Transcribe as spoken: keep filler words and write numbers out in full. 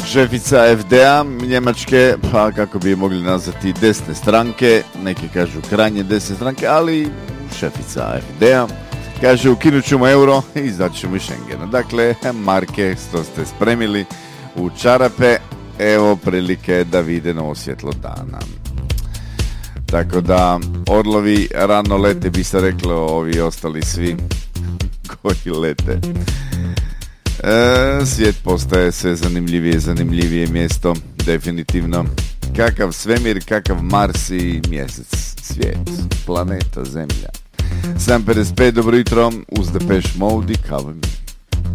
Šefica F D-a Njemačke, pa kako bi je mogli nazvati desne stranke, neki kažu krajnje desne stranke, ali šefica F D-a kaže ukinut ćemo euro i izaći ćemo iz Schengena. Dakle, marke što ste spremili u čarape, evo prilike da vide novo svjetlo dana. Tako da orlovi rano lete, bi se reklo, ovi ostali svi koji lete. E, svijet postaje sve zanimljivije, zanimljivije mjesto, definitivno. Kakav svemir, kakav Mars i mjesec, svijet, planeta, zemlja. sedam pedeset pet, dobro jutro, uz Depeche Mode i Cover Me.